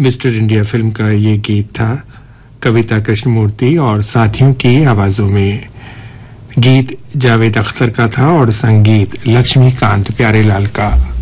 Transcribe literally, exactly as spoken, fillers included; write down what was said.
Mister India film का ये गीत था कविता कृष्णमूर्ति और साथियों की आवाजों में। गीत जावेद अख्तर का था और संगीत लक्ष्मीकांत प्यारेलाल का।